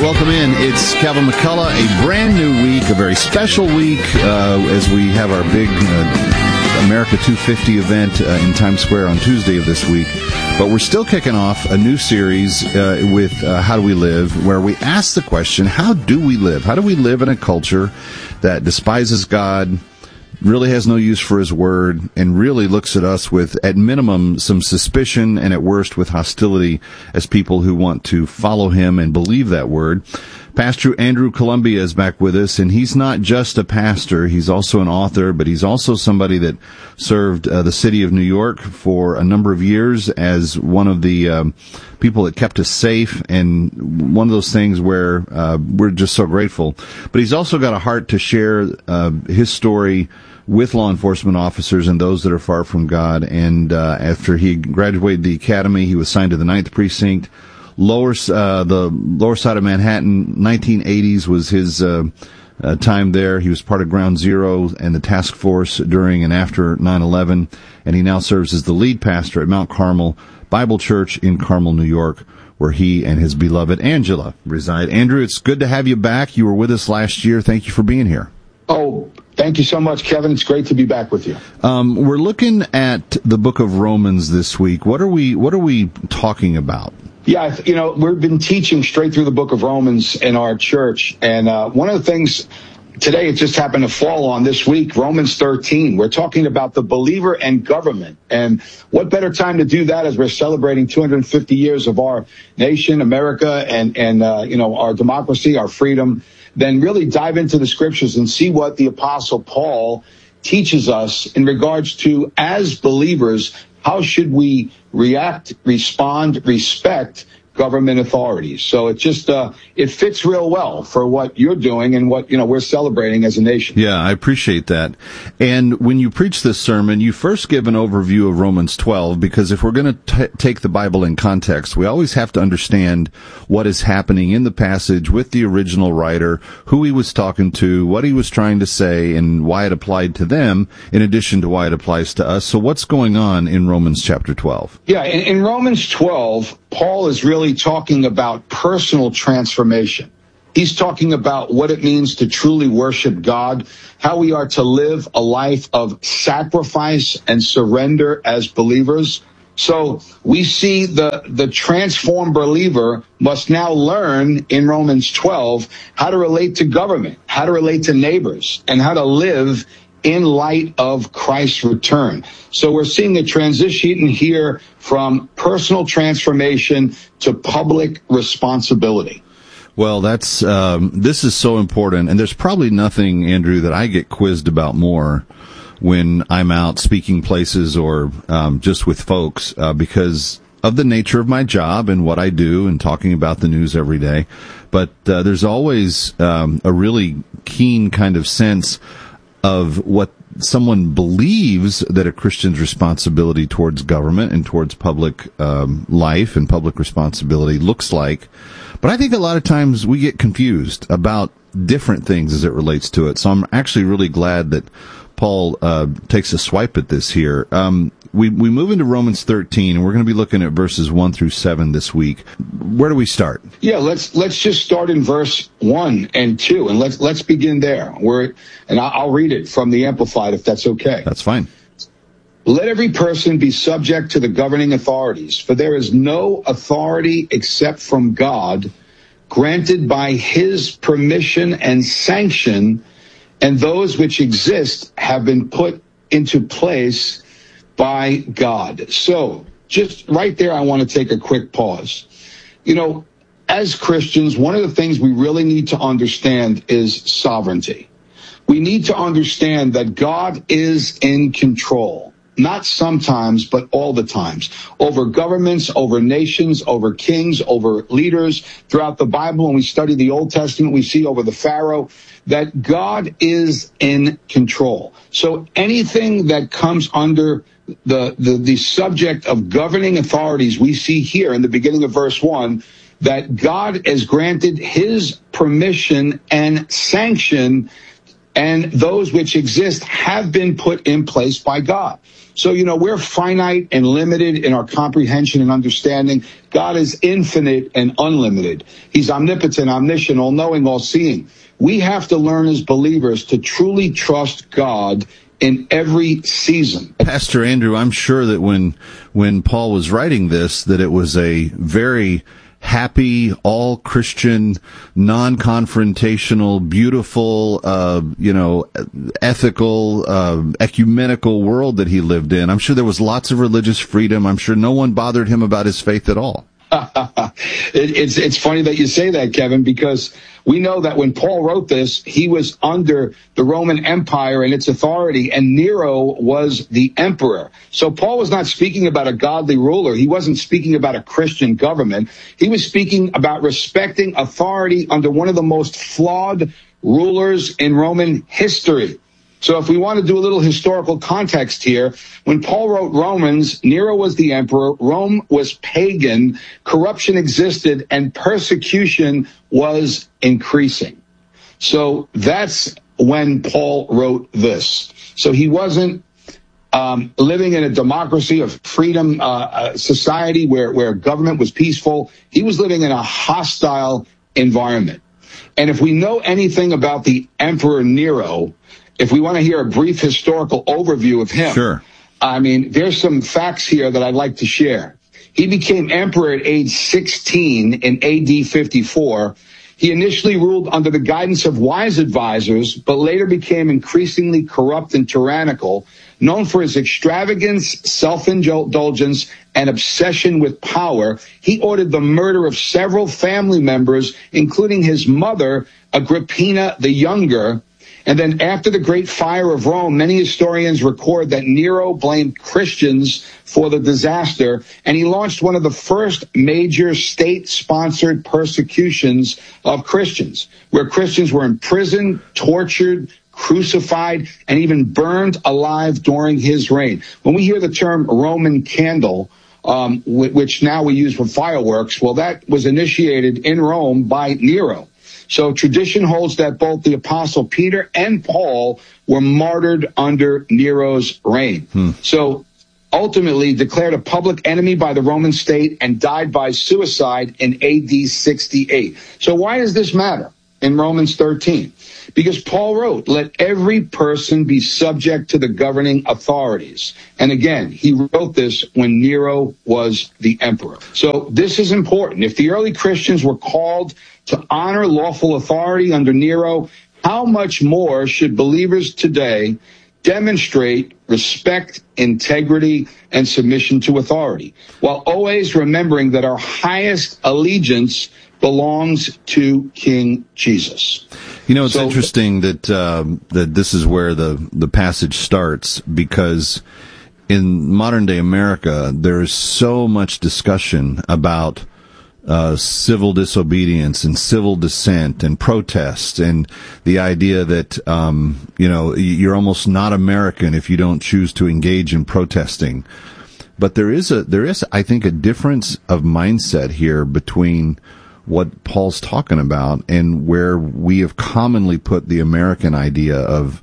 welcome in. It's Kevin McCullough, a brand new week, a very special week, as we have our big America 250 event in Times Square on Tuesday of this week. But we're still kicking off a new series with How Do We Live, where we ask the question, how do we live? How do we live in a culture that despises God, really has no use for his word, and really looks at us with, at minimum, some suspicion, and at worst with hostility as people who want to follow him and believe that word? Pastor Andrew Columbia is back with us, and he's not just a pastor, he's also an author, but he's also somebody that served the city of New York for a number of years as one of the people that kept us safe, and one of those things where we're just so grateful. But he's also got a heart to share his story with law enforcement officers and those that are far from God. And after he graduated the academy, he was signed to the 9th Precinct. The lower side of Manhattan, 1980s was his time there. He was part of Ground Zero and the task force during and after 9/11, and he now serves as the lead pastor at Mount Carmel Bible Church in Carmel, New York, where he and his beloved Angela reside. Andrew, it's good to have you back. You were with us last year. Thank you for being here. Oh, thank you so much, Kevin. It's great to be back with you. We're looking at the book of Romans this week. What are we talking about? Yeah, we've been teaching straight through the book of Romans in our church. And one of the things today, it just happened to fall on this week, Romans 13. We're talking about the believer and government. And what better time to do that as we're celebrating 250 years of our nation, America, and our democracy, our freedom, than really dive into the scriptures and see what the Apostle Paul teaches us in regards to, as believers, how should we react, respond, respect government authorities. So it just it fits real well for what you're doing and what we're celebrating as a nation. Yeah, I appreciate that. And when you preach this sermon, you first give an overview of Romans 12, because if we're going to take the Bible in context, we always have to understand what is happening in the passage with the original writer, who he was talking to, what he was trying to say, and why it applied to them, in addition to why it applies to us. So what's going on in Romans chapter 12? Yeah, in Romans 12, Paul is really talking about personal transformation. He's talking about what it means to truly worship God, how we are to live a life of sacrifice and surrender as believers. So we see the transformed believer must now learn in Romans 12 how to relate to government, how to relate to neighbors, and how to live in light of Christ's return. So we're seeing a transition here from personal transformation to public responsibility. Well, this is so important, and there's probably nothing, Andrew, that I get quizzed about more when I'm out speaking places or just with folks, because of the nature of my job and what I do and talking about the news every day. But there's always a really keen kind of sense of what someone believes that a Christian's responsibility towards government and towards public life and public responsibility looks like. But I think a lot of times we get confused about different things as it relates to it. So I'm actually really glad that Paul takes a swipe at this here. We move into Romans 13, and we're going to be looking at verses 1 through 7 this week. Where do we start? Yeah, let's just start in verse 1 and 2, and let's begin there. I'll read it from the Amplified, if that's okay. That's fine. Let every person be subject to the governing authorities, for there is no authority except from God, granted by his permission and sanction, and those which exist have been put into place by God. So just right there, I want to take a quick pause. As Christians, one of the things we really need to understand is sovereignty. We need to understand that God is in control, not sometimes, but all the times, over governments, over nations, over kings, over leaders. Throughout the Bible, when we study the Old Testament, we see over the Pharaoh that God is in control. So anything that comes under the subject of governing authorities, we see here in the beginning of verse 1 that God has granted his permission and sanction, and those which exist have been put in place by God. So, we're finite and limited in our comprehension and understanding. God is infinite and unlimited. He's omnipotent, omniscient, all-knowing, all-seeing. We have to learn as believers to truly trust God in every season. Pastor Andrew, I'm sure that when Paul was writing this, that it was a very happy, all Christian, non-confrontational, beautiful, ethical, ecumenical world that he lived in. I'm sure there was lots of religious freedom. I'm sure no one bothered him about his faith at all. It's funny that you say that, Kevin, because we know that when Paul wrote this, he was under the Roman Empire and its authority, and Nero was the emperor. So Paul was not speaking about a godly ruler. He wasn't speaking about a Christian government. He was speaking about respecting authority under one of the most flawed rulers in Roman history. So if we want to do a little historical context here, when Paul wrote Romans, Nero was the emperor, Rome was pagan, corruption existed, and persecution was increasing. So that's when Paul wrote this. So he wasn't living in a democracy of freedom society where government was peaceful. He was living in a hostile environment. And if we know anything about the Emperor Nero, if we want to hear a brief historical overview of him, sure. There's some facts here that I'd like to share. He became emperor at age 16 in AD 54. He initially ruled under the guidance of wise advisors, but later became increasingly corrupt and tyrannical, known for his extravagance, self-indulgence, and obsession with power. He ordered the murder of several family members, including his mother, Agrippina the Younger. And then after the Great Fire of Rome, many historians record that Nero blamed Christians for the disaster, and he launched one of the first major state-sponsored persecutions of Christians, where Christians were imprisoned, tortured, crucified, and even burned alive during his reign. When we hear the term Roman candle, which now we use for fireworks, well, that was initiated in Rome by Nero. So tradition holds that both the Apostle Peter and Paul were martyred under Nero's reign. So ultimately declared a public enemy by the Roman state and died by suicide in AD 68. So why does this matter in Romans 13? Because Paul wrote, let every person be subject to the governing authorities. And again, he wrote this when Nero was the emperor. So this is important. If the early Christians were called to honor lawful authority under Nero, how much more should believers today demonstrate respect, integrity, and submission to authority, while always remembering that our highest allegiance belongs to King Jesus? It's interesting that that this is where the passage starts, because in modern day America there is so much discussion about civil disobedience and civil dissent and protest, and the idea that you're almost not American if you don't choose to engage in protesting. But there is I think a difference of mindset here between what Paul's talking about and where we have commonly put the American idea of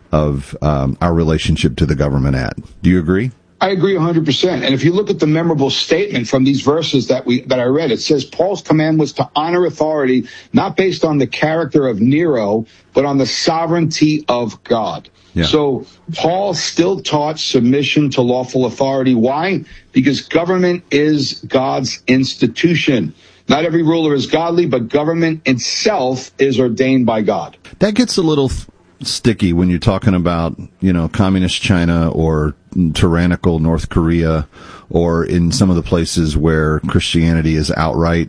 our relationship to the government at. Do you agree? I agree 100%. And if you look at the memorable statement from these verses that I read, it says Paul's command was to honor authority, not based on the character of Nero, but on the sovereignty of God. Yeah. So Paul still taught submission to lawful authority. Why? Because government is God's institution. Not every ruler is godly, but government itself is ordained by God. That gets a little sticky when you're talking about, communist China or tyrannical North Korea, or in some of the places where Christianity is outright,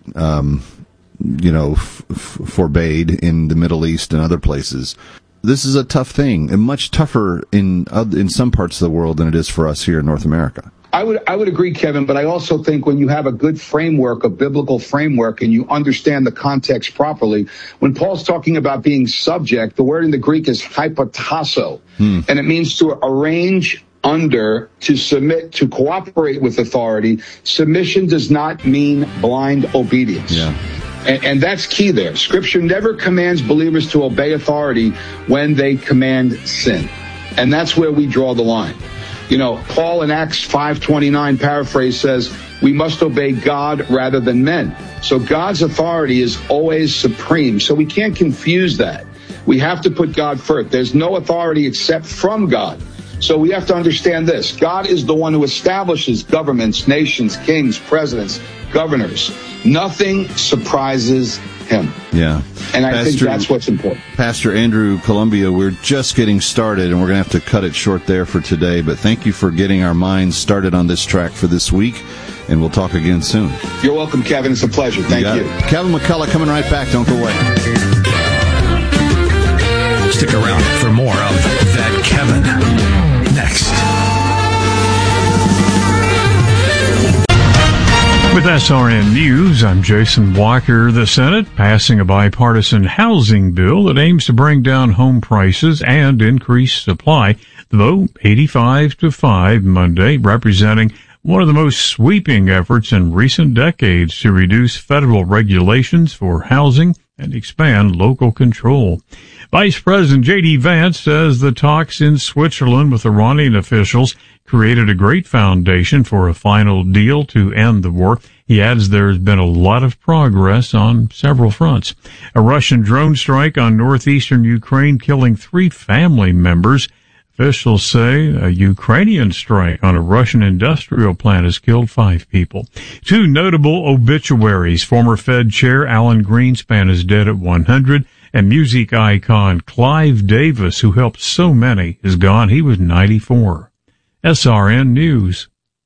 forbade in the Middle East and other places. This is a tough thing, and much tougher in some parts of the world than it is for us here in North America. I would agree, Kevin, but I also think when you have a good framework, a biblical framework, and you understand the context properly, when Paul's talking about being subject, the word in the Greek is hypotasso, and it means to arrange under, to submit, to cooperate with authority. Submission does not mean blind obedience. Yeah. And that's key there. Scripture never commands believers to obey authority when they command sin. And that's where we draw the line. Paul in Acts 5:29 paraphrase says, we must obey God rather than men. So God's authority is always supreme. So we can't confuse that. We have to put God first. There's no authority except from God. So we have to understand this. God is the one who establishes governments, nations, kings, presidents, governors. Nothing surprises him. Yeah. And I think that's what's important. Pastor Andrew Columbia, we're just getting started, and we're going to have to cut it short there for today. But thank you for getting our minds started on this track for this week, and we'll talk again soon. You're welcome, Kevin. It's a pleasure. Thank you. Kevin McCullough coming right back. Don't go away. Stick around for more of That Kevin next. With SRN News, I'm Jason Walker. The Senate passing a bipartisan housing bill that aims to bring down home prices and increase supply. The vote 85-5 Monday, representing one of the most sweeping efforts in recent decades to reduce federal regulations for housing and expand local control. Vice President J.D. Vance says the talks in Switzerland with Iranian officials created a great foundation for a final deal to end the war. He adds there's been a lot of progress on several fronts. A Russian drone strike on northeastern Ukraine killing 3 family members. Officials say a Ukrainian strike on a Russian industrial plant has killed 5 people. 2 notable obituaries. Former Fed Chair Alan Greenspan is dead at 100, and music icon Clive Davis, who helped so many, is gone. He was 94. SRN News.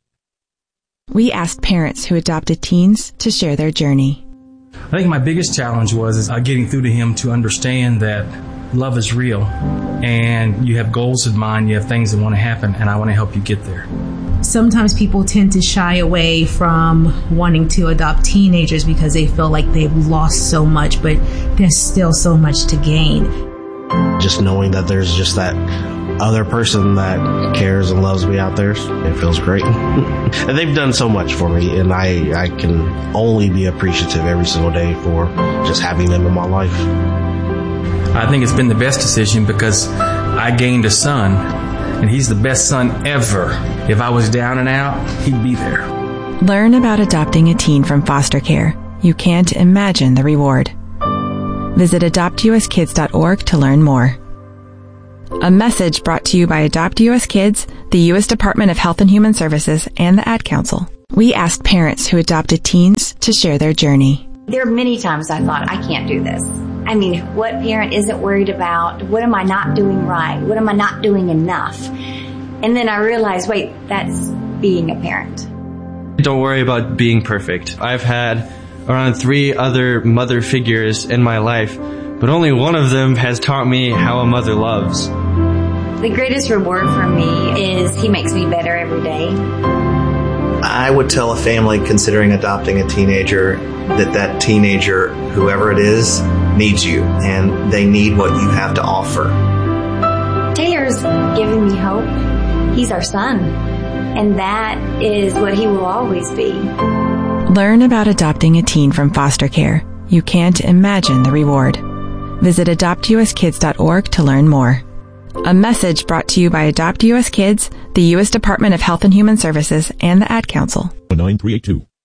We asked parents who adopted teens to share their journey. I think my biggest challenge was getting through to him to understand that love is real, and you have goals in mind, you have things that want to happen, and I want to help you get there. Sometimes people tend to shy away from wanting to adopt teenagers because they feel like they've lost so much, but there's still so much to gain. Just knowing that there's just that other person that cares and loves me out there, it feels great. And they've done so much for me, and I can only be appreciative every single day for just having them in my life. I think it's been the best decision because I gained a son, and he's the best son ever. If I was down and out, he'd be there. Learn about adopting a teen from foster care. You can't imagine the reward. Visit adoptuskids.org to learn more. A message brought to you by Adopt U.S. Kids, the U.S. Department of Health and Human Services, and the Ad Council. We asked parents who adopted teens to share their journey. There are many times I thought, I can't do this. I mean, what parent isn't worried about, what am I not doing right? What am I not doing enough? And then I realized, wait, that's being a parent. Don't worry about being perfect. I've had around 3 other mother figures in my life, but only one of them has taught me how a mother loves. The greatest reward for me is he makes me better every day. I would tell a family considering adopting a teenager that teenager, whoever it is, needs you, and they need what you have to offer. Taylor's giving me hope. He's our son, and that is what he will always be. Learn about adopting a teen from foster care. You can't imagine the reward. Visit adoptuskids.org to learn more. A message brought to you by Adopt U.S. Kids, the U.S. Department of Health and Human Services, and the Ad Council. 9382.